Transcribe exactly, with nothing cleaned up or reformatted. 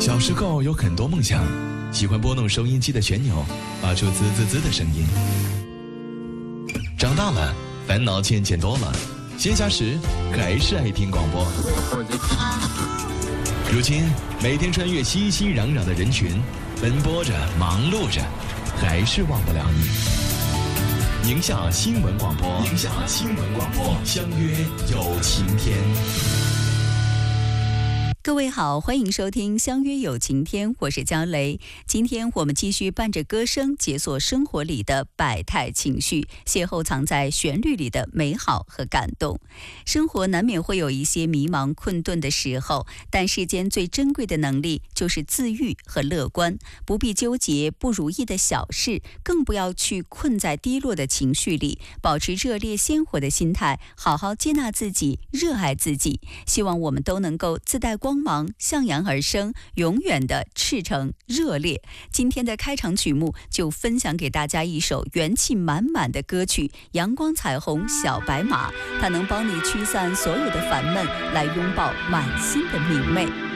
小时候有很多梦想，喜欢拨弄收音机的旋钮，发出滋滋滋的声音。长大了，烦恼渐渐多了，闲暇时还是爱听广播。如今每天穿越熙熙攘攘的人群，奔波着，忙碌着，还是忘不了你。宁夏新闻广播，宁夏新闻广播，相约有晴天。 各位好，欢迎收听相约有晴天，我是焦雷。今天我们继续伴着歌声解锁生活里的百态情绪，邂逅藏在旋律里的美好和感动。生活难免会有一些迷茫困顿的时候，但世间最珍贵的能力就是自愈和乐观，不必纠结不如意的小事，更不要去困在低落的情绪里，保持热烈鲜活的心态，好好接纳自己，热爱自己。希望我们都能够自带光光芒向阳而生，永远的赤诚热烈。今天的开场曲目就分享给大家一首元气满满的歌曲《阳光彩虹小白马》，它能帮你驱散所有的烦闷，来拥抱满心的明媚。